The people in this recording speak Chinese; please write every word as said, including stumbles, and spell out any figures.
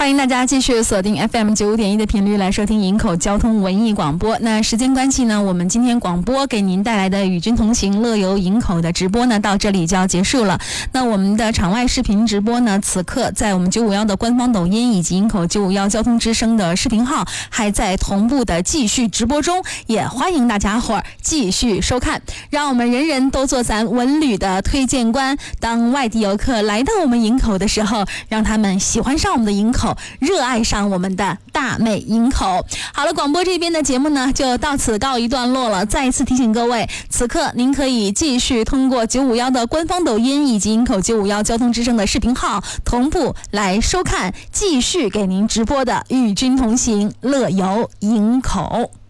欢迎大家继续锁定 F M 九五点一的频率来收听营口交通文艺广播。那时间关系呢，我们今天广播给您带来的与君同行乐游营口的直播呢，到这里就要结束了。那我们的场外视频直播呢，此刻在我们九五一的官方抖音以及营口九五一交通之声的视频号还在同步的继续直播中，也欢迎大家伙儿继续收看。让我们人人都做咱文旅的推荐官，当外地游客来到我们营口的时候，让他们喜欢上我们的营口，热爱上我们的大美营口。好了，广播这边的节目呢就到此告一段落了。再一次提醒各位，此刻您可以继续通过九五一的官方抖音以及营口九五一交通之声的视频号同步来收看继续给您直播的与君同行乐游营口。